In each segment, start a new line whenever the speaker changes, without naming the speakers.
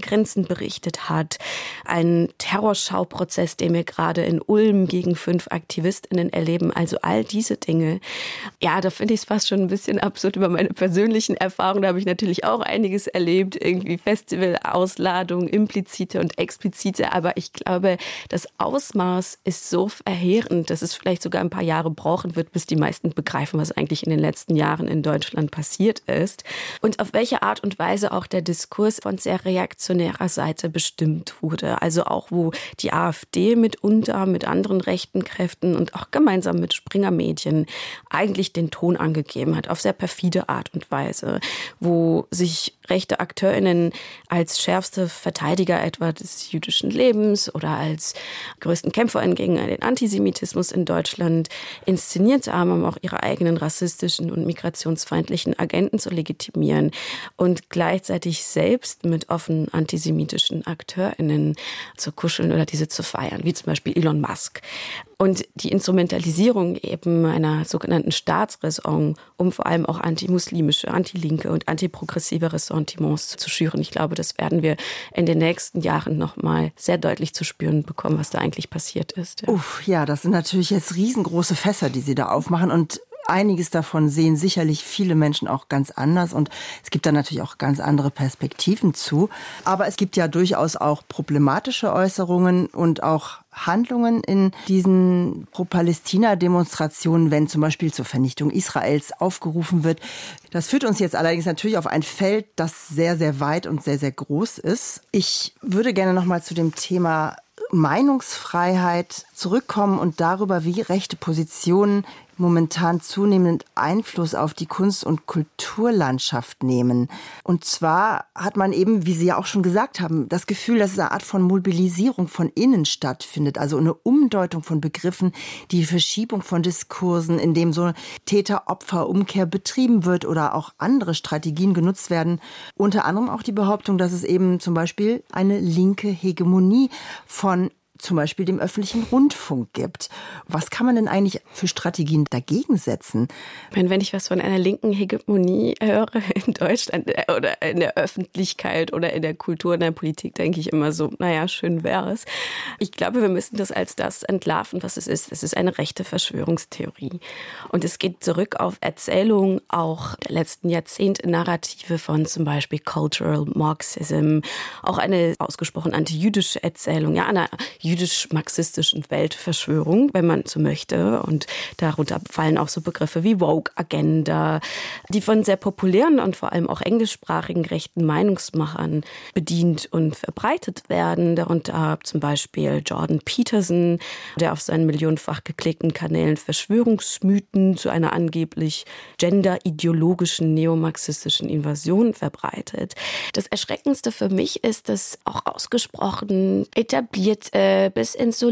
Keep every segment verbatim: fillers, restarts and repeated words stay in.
Grenzen berichtet hat, ein Terrorschauprozess, den wir gerade in Ulm gegen fünf AktivistInnen erleben. Also all diese Dinge. Ja, da finde ich es fast schon ein bisschen absurd über meine persönlichen Erfahrungen. Da habe ich natürlich auch einiges erlebt, irgendwie Festivalauslatung, implizite und explizite. Aber ich glaube, das Ausmaß ist so verheerend, dass es vielleicht sogar ein paar Jahre brauchen wird, bis die meisten begreifen, was eigentlich in den letzten Jahren in Deutschland passiert ist. Und auf welche Art und Weise auch der Diskurs von sehr reaktionärer Seite bestimmt wurde. Also auch, wo die AfD mitunter mit anderen rechten Kräften und auch gemeinsam mit Springer Medien eigentlich den Ton angegeben hat, auf sehr perfide Art und Weise, wo sich rechte AkteurInnen als schärfste Verteidiger etwa des jüdischen Lebens oder als größten KämpferInnen gegen den Antisemitismus in Deutschland inszeniert haben, um auch ihre eigenen rassistischen und migrationsfeindlichen Agenten zu legitimieren und gleichzeitig selbst mit offen antisemitischen AkteurInnen zu kuscheln oder diese zu feiern, wie zum Beispiel Elon Musk. Und die Instrumentalisierung eben einer sogenannten Staatsräson, um vor allem auch antimuslimische, antilinke und antiprogressive Ressentiments zu schüren. Ich glaube, das werden wir in den nächsten Jahren noch mal sehr deutlich zu spüren bekommen, was da eigentlich passiert ist.
Ja. Uff, ja, das sind natürlich jetzt riesengroße Fässer, die Sie da aufmachen, und einiges davon sehen sicherlich viele Menschen auch ganz anders, und es gibt da natürlich auch ganz andere Perspektiven zu. Aber es gibt ja durchaus auch problematische Äußerungen und auch Handlungen in diesen Pro-Palästina-Demonstrationen, wenn zum Beispiel zur Vernichtung Israels aufgerufen wird. Das führt uns jetzt allerdings natürlich auf ein Feld, das sehr, sehr weit und sehr, sehr groß ist. Ich würde gerne noch mal zu dem Thema Meinungsfreiheit zurückkommen und darüber, wie rechte Positionen momentan zunehmend Einfluss auf die Kunst- und Kulturlandschaft nehmen. Und zwar hat man eben, wie Sie ja auch schon gesagt haben, das Gefühl, dass es eine Art von Mobilisierung von innen stattfindet, also eine Umdeutung von Begriffen, die Verschiebung von Diskursen, in dem so Täter-Opfer-Umkehr betrieben wird oder auch andere Strategien genutzt werden. Unter anderem auch die Behauptung, dass es eben zum Beispiel eine linke Hegemonie von zum Beispiel dem öffentlichen Rundfunk gibt. Was kann man denn eigentlich für Strategien dagegen setzen?
Wenn, wenn ich was von einer linken Hegemonie höre in Deutschland oder in der Öffentlichkeit oder in der Kultur, in der Politik, denke ich immer so, naja, schön wäre es. Ich glaube, wir müssen das als das entlarven, was es ist. Es ist eine rechte Verschwörungstheorie. Und es geht zurück auf Erzählungen auch der letzten Jahrzehnte, Narrative von zum Beispiel Cultural Marxism, auch eine ausgesprochen antijüdische Erzählung, ja, einer jüdisch-marxistischen Weltverschwörung, wenn man so möchte. Und darunter fallen auch so Begriffe wie Woke-Agenda, die von sehr populären und vor allem auch englischsprachigen rechten Meinungsmachern bedient und verbreitet werden. Darunter zum Beispiel Jordan Peterson, der auf seinen millionenfach geklickten Kanälen Verschwörungsmythen zu einer angeblich genderideologischen neomarxistischen Invasion verbreitet. Das Erschreckendste für mich ist, dass auch ausgesprochen etabliert äh, bis in so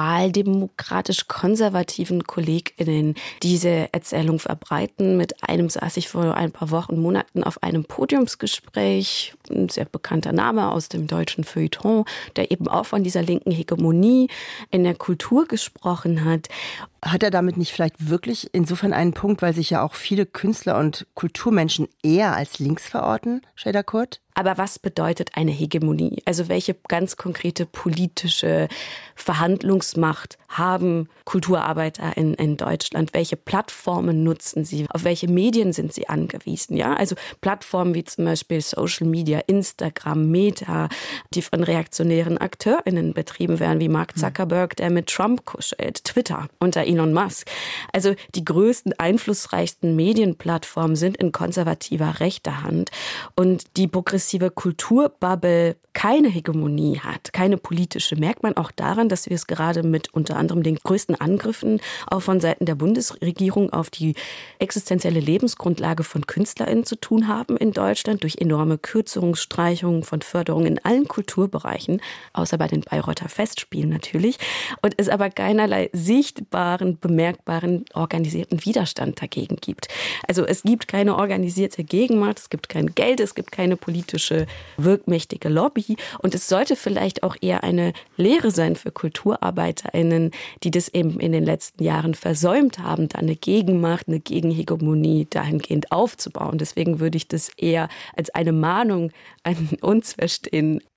liberal-demokratisch-konservativen KollegInnen diese Erzählung verbreiten. Mit einem saß ich vor ein paar Wochen, Monaten auf einem Podiumsgespräch, ein sehr bekannter Name aus dem deutschen Feuilleton, der eben auch von dieser linken Hegemonie in der Kultur gesprochen hat.
Hat er damit nicht vielleicht wirklich insofern einen Punkt, weil sich ja auch viele Künstler und Kulturmenschen eher als links verorten, Şeyda Kurt?
Aber was bedeutet eine Hegemonie? Also welche ganz konkrete politische Verhandlungsmacht haben Kulturarbeiter in, in Deutschland? Welche Plattformen nutzen sie? Auf welche Medien sind sie angewiesen? Ja, also Plattformen wie zum Beispiel Social Media, Instagram, Meta, die von reaktionären AkteurInnen betrieben werden, wie Mark Zuckerberg, der mit Trump kuschelt, Twitter unter Elon Musk. Also die größten, einflussreichsten Medienplattformen sind in konservativer rechter Hand, und die progressive Kulturbubble keine Hegemonie hat, keine politische, merkt man auch daran, dass wir es gerade mit unter anderem den größten Angriffen auch von Seiten der Bundesregierung auf die existenzielle Lebensgrundlage von KünstlerInnen zu tun haben in Deutschland durch enorme Kürzungen, Streichungen von Förderungen in allen Kulturbereichen, außer bei den Bayreuther Festspielen natürlich, und es aber keinerlei sichtbaren, bemerkbaren, organisierten Widerstand dagegen gibt. Also es gibt keine organisierte Gegenmacht, es gibt kein Geld, es gibt keine politische, wirkmächtige Lobby. Und es sollte vielleicht auch eher eine Lehre sein für KulturarbeiterInnen, die das eben in den letzten Jahren versäumt haben, da eine Gegenmacht, eine Gegenhegemonie dahingehend aufzubauen. Deswegen würde ich das eher als eine Mahnung an uns verstehen.